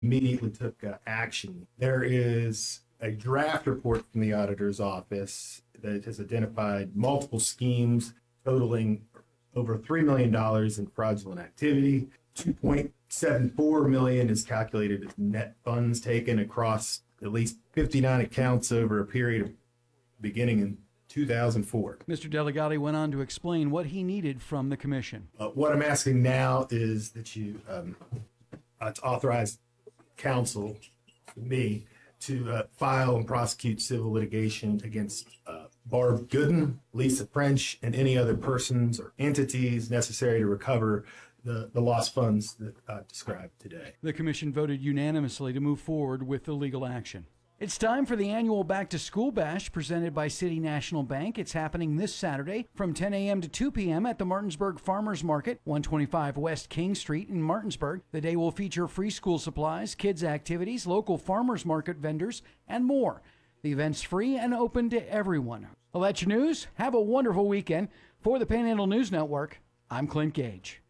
immediately took action. There is a draft report from the auditor's office that has identified multiple schemes totaling over $3 million in fraudulent activity. $2.74 million is calculated as net funds taken across at least 59 accounts over a period of beginning in 2004. Mr. Delegati went on to explain what he needed from the commission. What I'm asking now is that you to authorize counsel, me, to file and prosecute civil litigation against Barb Gooden, Lisa French, and any other persons or entities necessary to recover the lost funds that I've described today. The commission voted unanimously to move forward with the legal action. It's time for the annual Back to School Bash presented by City National Bank. It's happening this Saturday from 10 a.m. to 2 p.m. at the Martinsburg Farmers Market, 125 West King Street in Martinsburg. The day will feature free school supplies, kids' activities, local farmers market vendors, and more. The event's free and open to everyone. Well, that's your news. Have a wonderful weekend. For the Panhandle News Network, I'm Clint Gage.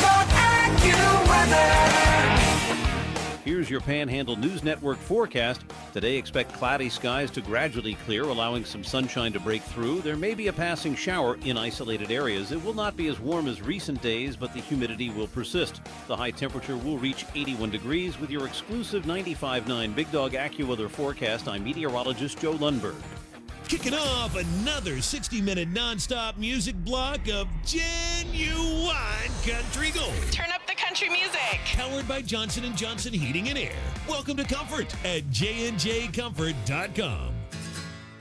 Here's your Panhandle News Network forecast. Today, expect cloudy skies to gradually clear, allowing some sunshine to break through. There may be a passing shower in isolated areas. It will not be as warm as recent days, but the humidity will persist. The high temperature will reach 81 degrees. With your exclusive 95.9 Big Dog AccuWeather forecast, I'm meteorologist Joe Lundberg. Kicking off another 60-minute nonstop music block of genuine country gold. Turn up the country music. Powered by Johnson & Johnson Heating and Air. Welcome to Comfort at jnjcomfort.com.